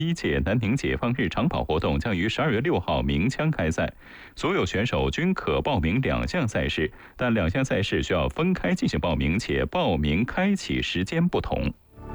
第一届南宁解放日长跑活动将于12月6号鸣枪开赛，所有选手均可报名2项赛事，但2项赛事需要分开进行报名，且报名开启时间不同。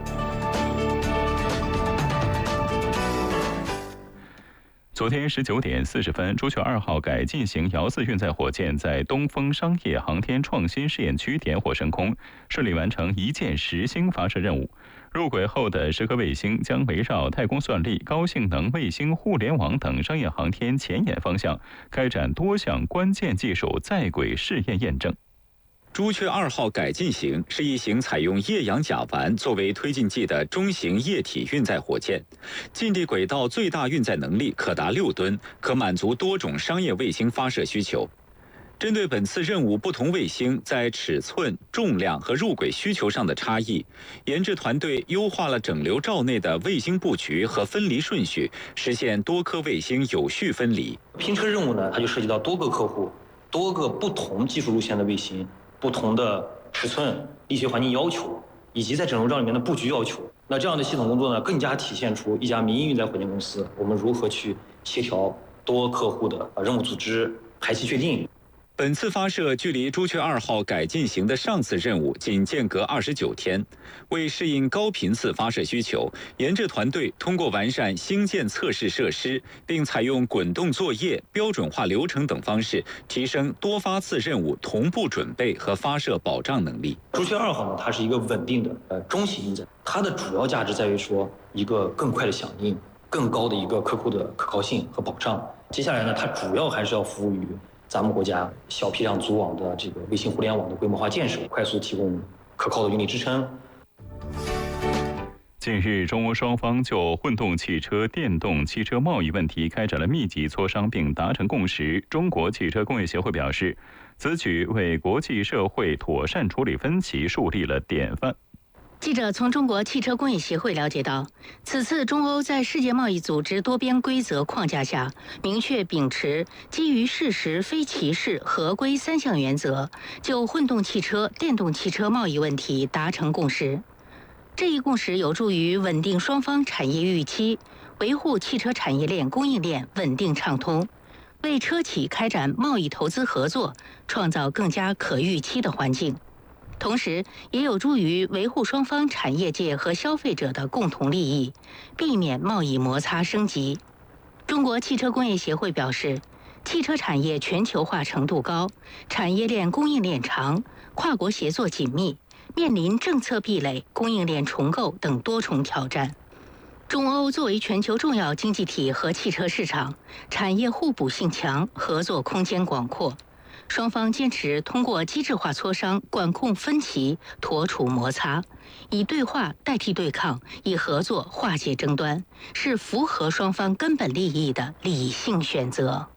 昨天19点40分，朱雀2号改进型遥4运载火箭在东风商业航天创新试验区点火升空，顺利完成一箭10星发射任务。入轨后的10颗卫星将围绕太空算力、高性能卫星互联网等商业航天前沿方向，开展多项关键技术在轨试验验证。 朱雀2号改进型是一型采用液氧甲烷作为推进剂的中型液体运载火箭，近地轨道最大运载能力可达6吨，可满足多种商业卫星发射需求。针对本次任务不同卫星在尺寸、重量和入轨需求上的差异，研制团队优化了整流罩内的卫星布局和分离顺序，实现多颗卫星有序分离。 拼车任务呢，它就涉及到多个客户、多个不同技术路线的卫星。不同的尺寸、力学环境要求，以及在整流罩里面的布局要求，那这样的系统工作呢，更加体现出一家民营运载火箭公司我们如何去协调多客户的任务组织、排期确定。 本次发射距离朱雀2号改进型的上次任务仅间隔29天，为适应高频次发射需求，研制团队通过完善星舰测试设施，并采用滚动作业、标准化流程等方式，提升多发次任务同步准备和发射保障能力。 朱雀2号呢，它是一个稳定的中型运载，它的主要价值在于说一个更快的响应、更高的一个客户的可靠性和保障。接下来呢，它主要还是要服务于咱们国家小批量组网的这个卫星互联网的规模化建设，快速提供可靠的运力支撑。 近日，中欧双方就混动汽车、电动汽车贸易问题开展了密集磋商，并达成共识。中国汽车工业协会表示，此举为国际社会妥善处理分歧树立了典范。 记者从中国汽车工业协会了解到，此次中欧在世界贸易组织多边规则框架下，明确秉持基于事实非歧视合规3项原则，就混动汽车、电动汽车贸易问题达成共识。这一共识有助于稳定双方产业预期，维护汽车产业链供应链稳定畅通，为车企开展贸易投资合作创造更加可预期的环境。同时，也有助于维护双方产业界和消费者的共同利益，避免贸易摩擦升级。中国汽车工业协会表示，汽车产业全球化程度高，产业链供应链长，跨国协作紧密，面临政策壁垒、供应链重构等多重挑战。中欧作为全球重要经济体和汽车市场，产业互补性强，合作空间广阔。双方坚持通过机制化磋商管控分歧、妥处摩擦，以对话代替对抗，以合作化解争端，是符合双方根本利益的理性选择。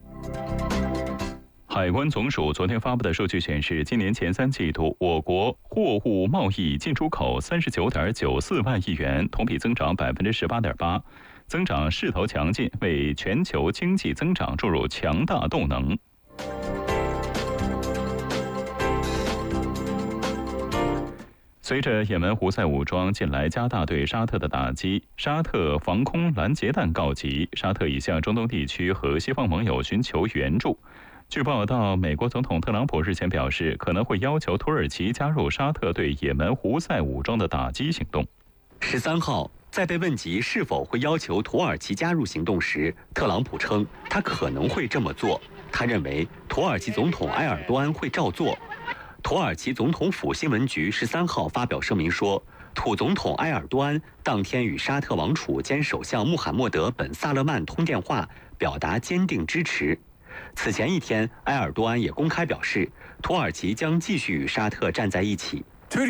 海关总署昨天发布的数据显示，今年前3季度，我国货物贸易进出口39.94万亿元，同比增长18.8%，增长势头强劲，为全球经济增长注入强大动能。随着也门胡塞武装近来加大对沙特的打击，沙特防空拦截弹告急，沙特已向中东地区和西方盟友寻求援助。据报道，美国总统特朗普日前表示，可能会要求土耳其加入沙特对也门胡塞武装的打击行动。 13号，在被问及是否会要求土耳其加入行动时，特朗普称他可能会这么做。他认为土耳其总统埃尔多安会照做。土耳其总统府新闻局13号发表声明说，土总统埃尔多安当天与沙特王储兼首相穆罕默德·本·萨勒曼通电话，表达坚定支持。此前一天，埃尔多安也公开表示，土耳其将继续与沙特站在一起。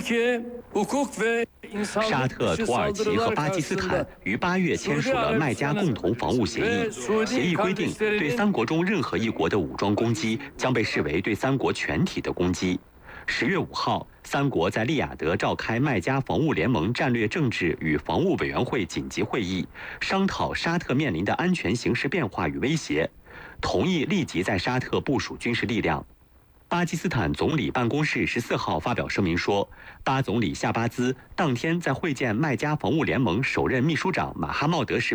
沙特、土耳其和巴基斯坦于8月签署了麦加共同防务协议。协议规定，对3国中任何一国的武装攻击将被视为对3国全体的攻击。10月5号，3国在利雅得召开麦加防务联盟战略政治与防务委员会紧急会议，商讨沙特面临的安全形势变化与威胁，同意立即在沙特部署军事力量。巴基斯坦总理办公室14号发表声明说，巴总理夏巴兹当天在会见麦加防务联盟首任秘书长马哈茂德时